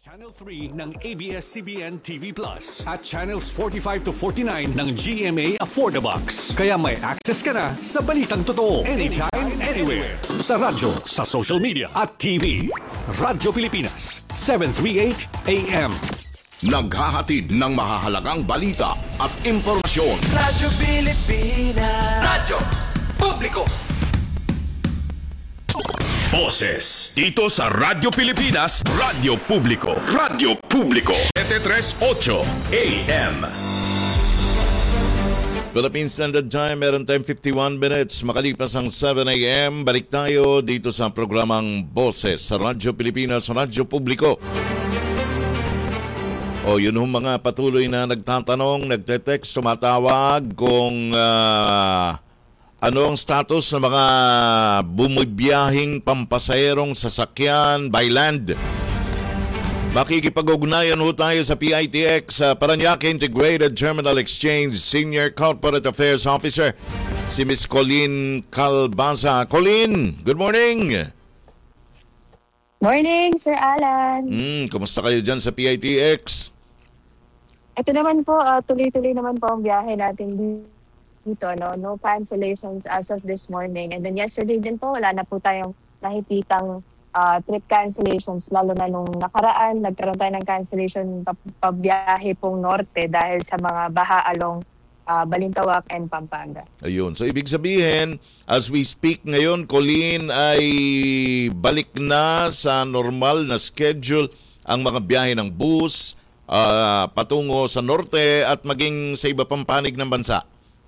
Channel 3 ng ABS-CBN TV Plus at Channels 45 to 49 ng GMA Affordabox. Kaya may access ka na sa balitang totoo anytime, anywhere. Sa radyo, sa social media at TV. Radyo Pilipinas, 738 AM. Naghahatid ng mahahalagang balita at impormasyon. Radyo Pilipinas. Radyo Publiko. Boses dito sa Radyo Pilipinas, Radyo Publiko. Radyo Publiko 738 AM. Philippine Standard Time, meron tayong 51 minutes. Makalipas ang 7 a.m., balik tayo dito sa programang Boses sa Radyo Pilipinas, Radyo Publiko. O yun yung mga patuloy na nagtatanong, nagte-text, tumatawag kung ano ang status ng mga bumibiyahing pampasahirong sasakyan by land. Makikipag-ugnayan ho tayo sa PITX, Parañaque Integrated Terminal Exchange Senior Corporate Affairs Officer, si Ms. Colleen Calbaza. Colleen, good morning! Morning, Sir Alan. Kumusta kayo dyan sa PITX? Ito naman po, tuloy-tuloy naman po ang biyahe natin dito. No cancellations as of this morning. And then yesterday din po, wala na po tayong nakikitang trip cancellations. Lalo na nung nakaraan, nagkaroon tayo ng cancellation pabiyahe pong norte dahil sa mga baha along Balintawak and Pampanga. Ayun. So, ibig sabihin, as we speak ngayon, Colleen, ay balik na sa normal na schedule ang mga biyahe ng bus patungo sa norte at maging sa iba pang panig ng bansa.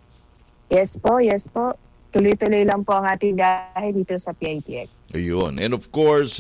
Yes po. Tuloy-tuloy lang po ang ating biyahe dito sa PITX. Ayun. And of course,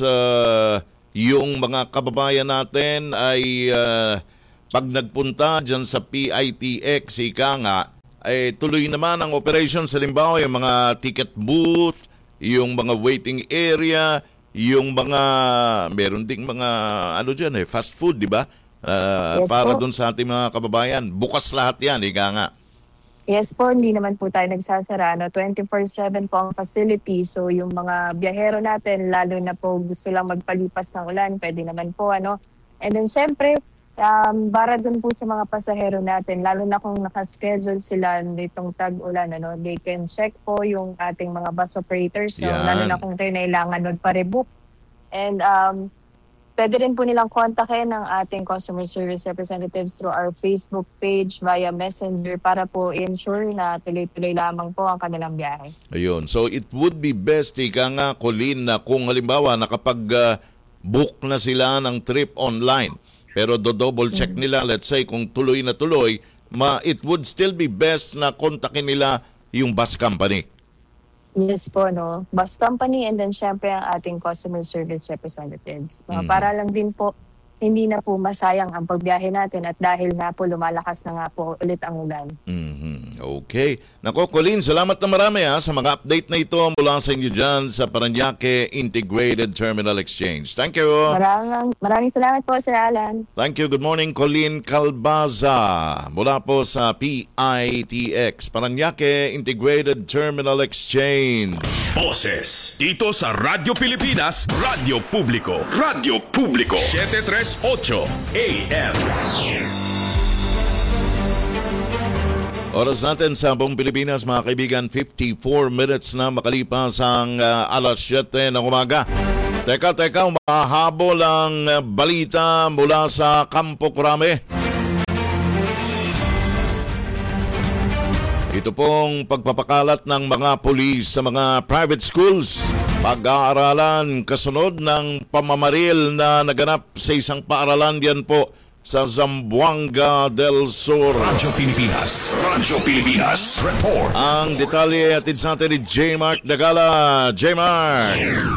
yung mga kababayan natin ay pag nagpunta dyan sa PITX, ika nga, ay tuloy naman ang operation. Sa limbawa, yung mga ticket booth, yung mga waiting area, yung mga, meron ding mga, dyan fast food, di ba? Yes, para po. dun sa ating mga kababayan. Bukas lahat yan, ika nga. Yes po, hindi naman po tayo nagsasara. 24/7 po ang facility. So yung mga biyahero natin, lalo na po gusto lang magpalipas ng ulan, pwede naman po. And then syempre, para dun po sa mga pasahero natin, lalo na kung nakaschedule sila nitong tag-ulan, they can check po yung ating mga bus operators. So, Yan. lalo na kung kailangan magpa-rebook. And pwede rin po nilang kontakin ang ating customer service representatives through our Facebook page via Messenger para po ensure na tuloy-tuloy lamang po ang kanilang biyahe. Ayun. So it would be best, ika nga, Colleen, na kung halimbawa nakapag-book na sila ng trip online, pero do-double check nila, let's say, kung tuloy na tuloy, it would still be best na kontakin nila yung bus company. Yes po, bus company and then syempre ang ating customer service representatives. Para lang din po, hindi na po masayang ang pagbiyahe natin at dahil na po lumalakas na nga po ulit ang ulan. Okay. Nako, Colleen, salamat na marami sa mga update na ito mula sa inyo dyan sa Parañaque Integrated Terminal Exchange. Thank you. Maraming salamat po, Sir Alan. Thank you. Good morning, Colleen Calbaza. Mula po sa PITX, Parañaque Integrated Terminal Exchange. Boses dito sa Radyo Pilipinas, Radyo Publiko. Radyo Publiko 738 AM. Oras natin sa buong Pilipinas, mga kaibigan, 54 minutes na makalipas ang alas 7 ng umaga. Teka, mahabol ang balita mula sa Campo Crame. Ito pong pagpapakalat ng mga pulis sa mga private schools. Pag-aaralan kasunod ng pamamaril na naganap sa isang paaralan diyan po sa Zamboanga del Sur. Radyo Pilipinas, report. Ang detalye atid sa atin ni J. Mark Dagala. J. Mark.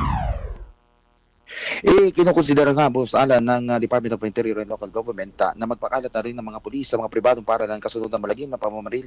Kinukonsidera nga, Boss Alan, ng Department of Interior and Local Government na magpakalat na rin ng mga pulis sa mga pribadong paaralan kasunod ng malagim na pamamaril